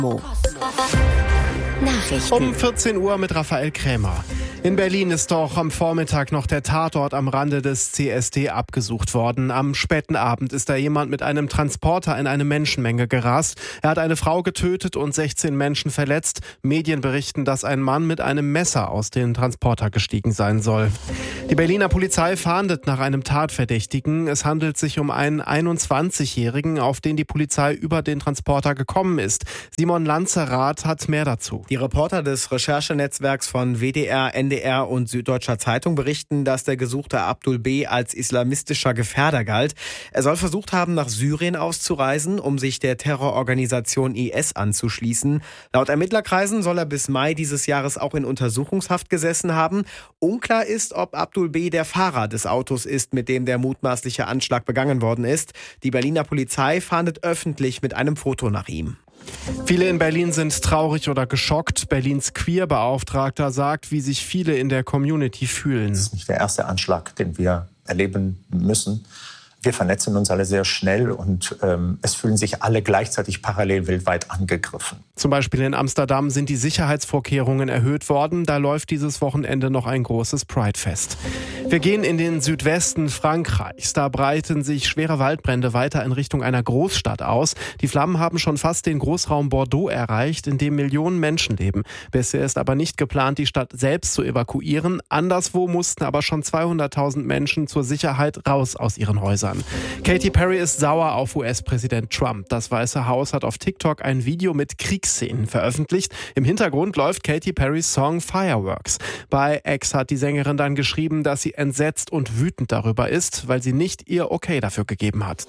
Nachrichten. Um 14 Uhr mit Raphael Krämer. In Berlin ist doch am Vormittag noch der Tatort am Rande des CSD abgesucht worden. Am späten Abend ist da jemand mit einem Transporter in eine Menschenmenge gerast. Er hat eine Frau getötet und 16 Menschen verletzt. Medien berichten, dass ein Mann mit einem Messer aus dem Transporter gestiegen sein soll. Die Berliner Polizei fahndet nach einem Tatverdächtigen. Es handelt sich um einen 21-Jährigen, auf den die Polizei über den Transporter gekommen ist. Simon Lanzerath hat mehr dazu. Die Reporter des Recherchenetzwerks von WDR, NDR und Süddeutscher Zeitung berichten, dass der gesuchte Abdul B. als islamistischer Gefährder galt. Er soll versucht haben, nach Syrien auszureisen, um sich der Terrororganisation IS anzuschließen. Laut Ermittlerkreisen soll er bis Mai dieses Jahres auch in Untersuchungshaft gesessen haben. Unklar ist, ob Abdul B. der Fahrer des Autos ist, mit dem der mutmaßliche Anschlag begangen worden ist. Die Berliner Polizei fahndet öffentlich mit einem Foto nach ihm. Viele in Berlin sind traurig oder geschockt. Berlins Queer-Beauftragter sagt, wie sich viele in der Community fühlen. Das ist nicht der erste Anschlag, den wir erleben müssen. Wir vernetzen uns alle sehr schnell und es fühlen sich alle gleichzeitig parallel weltweit angegriffen. Zum Beispiel in Amsterdam sind die Sicherheitsvorkehrungen erhöht worden. Da läuft dieses Wochenende noch ein großes Pride-Fest. Wir gehen in den Südwesten Frankreichs. Da breiten sich schwere Waldbrände weiter in Richtung einer Großstadt aus. Die Flammen haben schon fast den Großraum Bordeaux erreicht, in dem Millionen Menschen leben. Bisher ist aber nicht geplant, die Stadt selbst zu evakuieren. Anderswo mussten aber schon 200.000 Menschen zur Sicherheit raus aus ihren Häusern. Katy Perry ist sauer auf US-Präsident Trump. Das Weiße Haus hat auf TikTok ein Video mit Kriegsszenen veröffentlicht. Im Hintergrund läuft Katy Perrys Song Fireworks. Bei X hat die Sängerin dann geschrieben, dass sie entsetzt und wütend darüber ist, weil sie nicht ihr Okay dafür gegeben hat.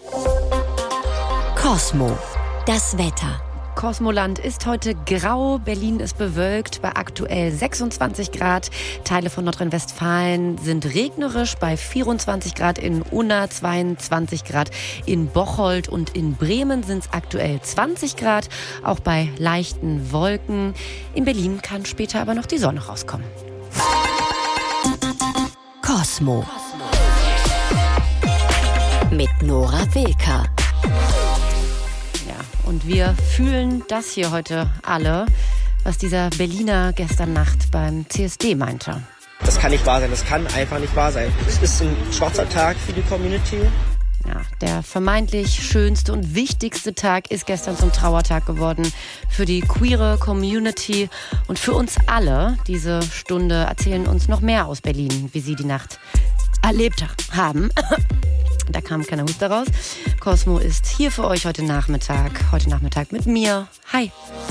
Cosmo, das Wetter. Kosmoland ist heute grau, Berlin ist bewölkt bei aktuell 26 Grad. Teile von Nordrhein-Westfalen sind regnerisch bei 24 Grad in Unna, 22 Grad in Bocholt und in Bremen sind es aktuell 20 Grad, auch bei leichten Wolken. In Berlin kann später aber noch die Sonne rauskommen. Cosmo mit Nora Wilker. Und wir fühlen das hier heute alle, was dieser Berliner gestern Nacht beim CSD meinte. Das kann nicht wahr sein, das kann einfach nicht wahr sein. Es ist ein schwarzer Tag für die Community. Ja, der vermeintlich schönste und wichtigste Tag ist gestern zum Trauertag geworden für die queere Community und für uns alle. Diese Stunde erzählen uns noch mehr aus Berlin, wie sie die Nacht erlebt haben. Da kam keiner Huster raus. Cosmo ist hier für euch heute Nachmittag. Heute Nachmittag mit mir. Hi.